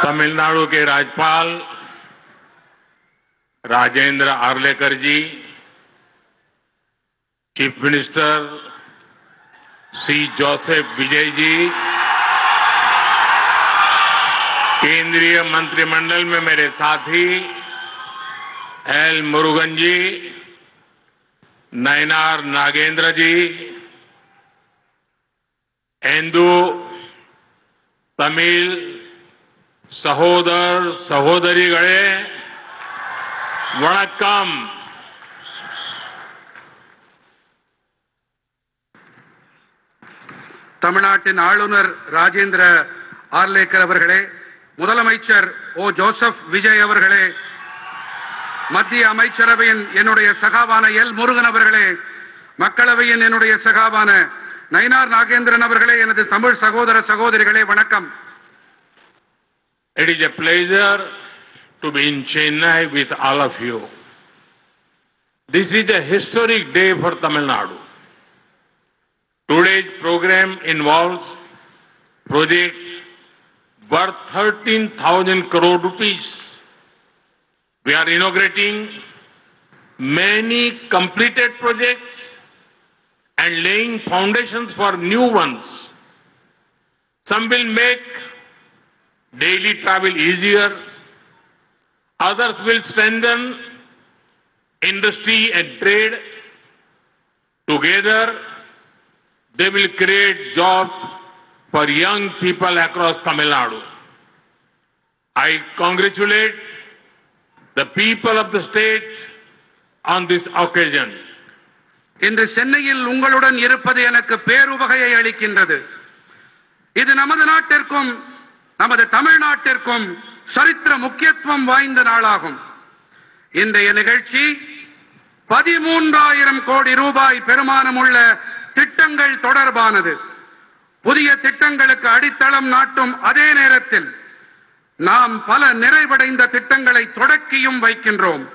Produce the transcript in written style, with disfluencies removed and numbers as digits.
तमिलनाडु के राज्यपाल राजेंद्र आर्लेकर जी, chief minister Shri Joseph Vijay ji, केंद्रीय मंत्रिमंडल में मेरे साथी एल मुरुगन जी, नयनार नागेंद्र जी, हिंदू तमिल सहोदर सहोदरीगळे वणक्कम. தமிழ்நாட்டின் ஆளுநர் ராஜேந்திர ஆர்லேக்கர் அவர்களே, முதலமைச்சர் ஓ ஜோசப் விஜய் அவர்களே, மத்திய அமைச்சரவையின் என்னுடைய சகாவான எல் முருகன் அவர்களே, மக்களவையின் என்னுடைய சகாவான நயினார் நாகேந்திரன் அவர்களே, எனது தமிழ் சகோதர சகோதரிகளே, வணக்கம். It is a pleasure to be in Chennai with all of you. This is a historic day for Tamil Nadu. Today's program involves projects worth 13,000 crore rupees. We are inaugurating many completed projects and laying foundations for new ones. Some will make daily travel easier. Others will strengthen industry and trade. Together, they will create jobs for young people across Tamil Nadu. I congratulate the people of the state on this occasion. இன்று சென்னையில் உங்களுடன் இருப்பது எனக்கு பேருவகையை அளிக்கின்றது. இது நமது நாட்டிற்கும் நமது தமிழ்நாட்டிற்கும் சரித்திர முக்கியத்துவம் வாய்ந்த நாளாகும். இன்றைய நிகழ்ச்சி 13,000 கோடி ரூபாய் பெறுமானமுள்ள திட்டங்கள் தொடர்பானது. புதிய திட்டங்களுக்கு அடித்தளம் நாட்டும் அதே நேரத்தில் நாம் பல நிறைவடைந்த திட்டங்களை தொடக்கியும் வைக்கின்றோம்.